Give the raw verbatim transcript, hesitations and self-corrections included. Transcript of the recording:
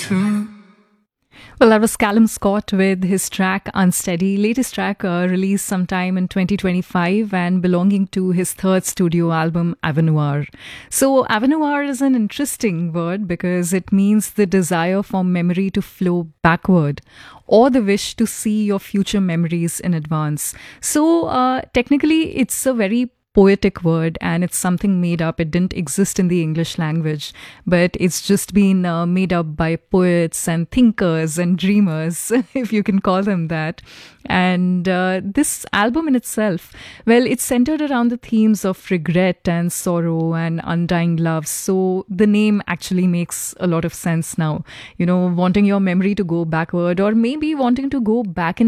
Well, that was Callum Scott with his track Unsteady, latest track uh, released sometime in twenty twenty-five and belonging to his third studio album, Avenue. So, Avenue is an interesting word because it means the desire for memory to flow backward or the wish to see your future memories in advance. So, uh, technically, it's a very poetic word and it's something made up. It didn't exist in the English language, but it's just been uh, made up by poets and thinkers and dreamers, if you can call them that. And uh, this album in itself, well, it's centered around the themes of regret and sorrow and undying love. So the name actually makes a lot of sense now. You know, wanting your memory to go backward or maybe wanting to go back in